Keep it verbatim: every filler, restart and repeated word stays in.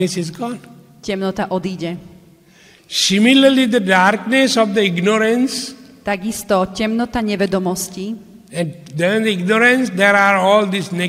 This is gone. Temnota odíde. Similarly, the darkness of the ignorance, Takisto temnota nevedomosti, and then the ignorance, there are all these negative